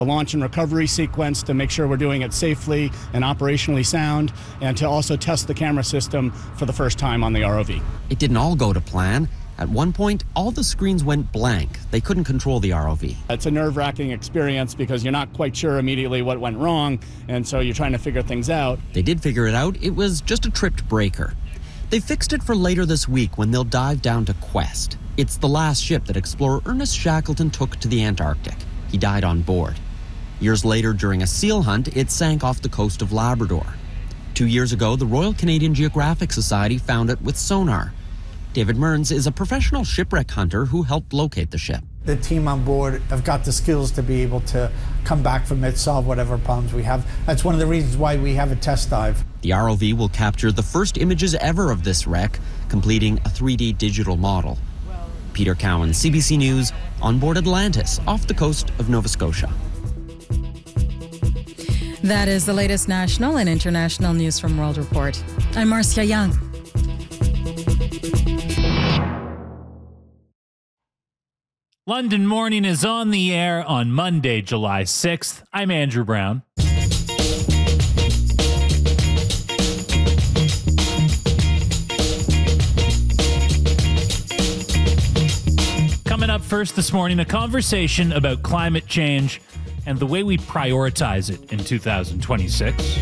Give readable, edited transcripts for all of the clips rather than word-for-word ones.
A launch and recovery sequence to make sure we're doing it safely and operationally sound, and to also test the camera system for the first time on the ROV. It didn't all go to plan. At one point, all the screens went blank. They couldn't control the ROV. It's a nerve-wracking experience because you're not quite sure immediately what went wrong, and so you're trying to figure things out. They did figure it out. It was just a tripped breaker. They fixed it for later this week when they'll dive down to Quest. It's the last ship that explorer Ernest Shackleton took to the Antarctic. He died on board. Years later, during a seal hunt, it sank off the coast of Labrador. 2 years ago, the Royal Canadian Geographic Society found it with sonar. David Mearns is a professional shipwreck hunter who helped locate the ship. The team on board have got the skills to be able to come back from it, solve whatever problems we have. That's one of the reasons why we have a test dive. The ROV will capture the first images ever of this wreck, completing a 3D digital model. Peter Cowan, CBC News, on board Atlantis, off the coast of Nova Scotia. That is the latest national and international news from World Report. I'm Marcia Young. London Morning is on the air on Monday, July 6th. I'm Andrew Brown. Coming up first this morning, a conversation about climate change and the way we prioritize it in 2026.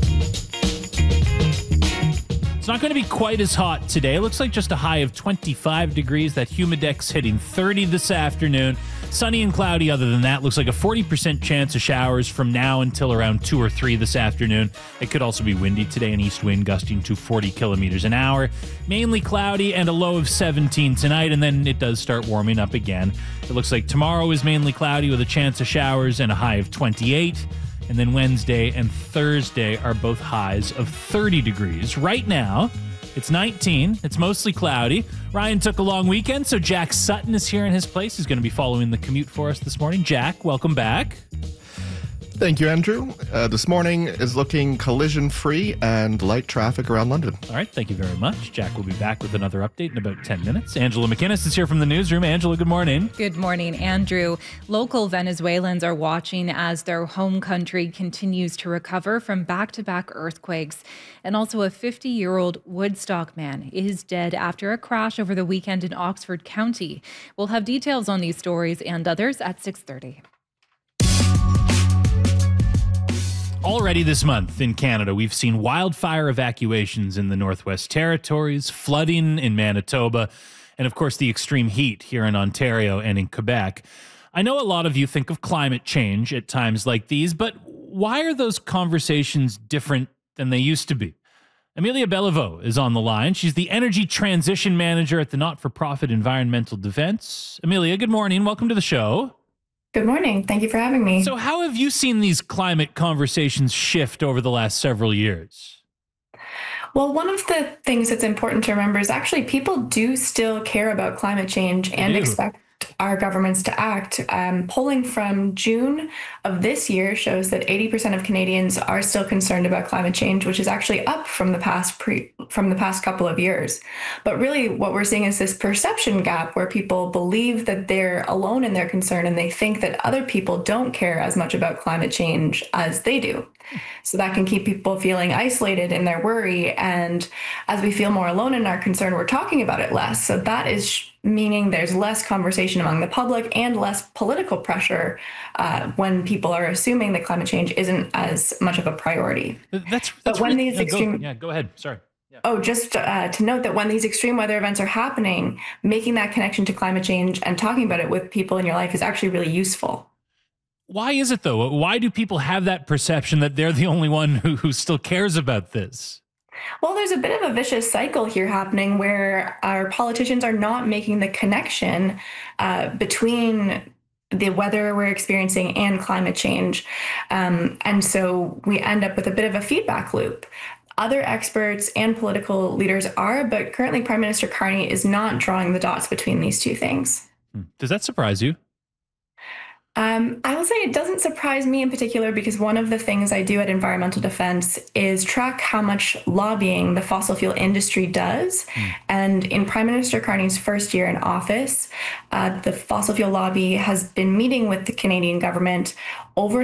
It's not going to be quite as hot today. It looks like just a high of 25 degrees. That humidex hitting 30 this afternoon. Sunny and cloudy other than that. Looks like a 40% chance of showers from now until around 2 or 3 this afternoon. It could also be windy today, an east wind gusting to 40 kilometers an hour. Mainly cloudy and a low of 17 tonight, and then it does start warming up again. It looks like tomorrow is mainly cloudy with a chance of showers and a high of 28. And then Wednesday and Thursday are both highs of 30 degrees. Right now, it's 19. It's mostly cloudy. Ryan took a long weekend, so Jack Sutton is here in his place. He's going to be following the commute for us this morning. Jack, welcome back. Thank you, Andrew. This morning is looking collision-free and light traffic around London. All right, thank you very much. Jack will be back with another update in about 10 minutes. Angela McInnes is here from the newsroom. Angela, good morning. Good morning, Andrew. Local Venezuelans are watching as their home country continues to recover from back-to-back earthquakes. And also a 50-year-old Woodstock man is dead after a crash over the weekend in Oxford County. We'll have details on these stories and others at 6:30. Already this month in Canada, we've seen wildfire evacuations in the Northwest Territories, flooding in Manitoba, and of course the extreme heat here in Ontario and in Quebec. I know a lot of you think of climate change at times like these, but why are those conversations different than they used to be? Amelia Beliveau is on the line. She's the Energy Transition Manager at the not-for-profit Environmental Defense. Amelia, good morning. Welcome to the show. Good morning. Thank you for having me. So how have you seen these climate conversations shift over the last several years? Well, one of the things that's important to remember is actually people do still care about climate change and expect our governments to act. Polling from June of this year shows that 80% of Canadians are still concerned about climate change, which is actually up from the past couple of years. But really what we're seeing is this perception gap where people believe that they're alone in their concern and they think that other people don't care as much about climate change as they do. So that can keep people feeling isolated in their worry. And as we feel more alone in our concern, we're talking about it less. So that is meaning there's less conversation among the public and less political pressure when people are assuming that climate change isn't as much of a priority. But when these extreme... Go ahead. Sorry. Yeah. Oh, just to note that when these extreme weather events are happening, making that connection to climate change and talking about it with people in your life is actually really useful. Why is it, though? Why do people have that perception that they're the only one who still cares about this? Well, there's a bit of a vicious cycle here happening where our politicians are not making the connection between the weather we're experiencing and climate change. And so we end up with a bit of a feedback loop. Other experts and political leaders are, but currently Prime Minister Carney is not drawing the dots between these two things. Does that surprise you? I will say it doesn't surprise me in particular because one of the things I do at Environmental Defense is track how much lobbying the fossil fuel industry does. And in Prime Minister Carney's first year in office, the fossil fuel lobby has been meeting with the Canadian government over